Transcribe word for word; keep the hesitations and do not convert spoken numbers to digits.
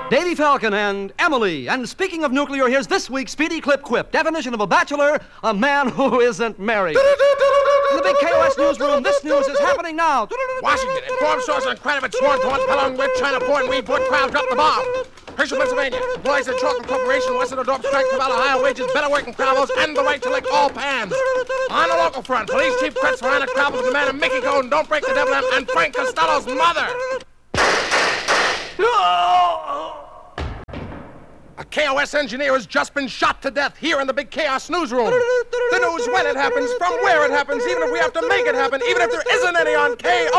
Davy Falcon and Emily. And speaking of nuclear, here's this week's Speedy Clip Quip. Definition of a bachelor, a man who isn't married. In the big K O S newsroom, this news is happening now. Washington, informed source on Kratovich sworn to one along with China Port and Weedport crowd dropped the bomb. Herschel, Pennsylvania. Employees of Chalton Corporation, Western Dorp strike for higher wages, better working travels, and the right to lick all pans. On the local front, Police Chief Kretz for Anna Travel demand a Mickey Cone, Don't Break the Devil Lamp, and Frank Costello's mother. A K O S engineer has just been shot to death here in the big Chaos newsroom. The news when it happens, from where it happens, even if we have to make it happen, even if there isn't any on K O S.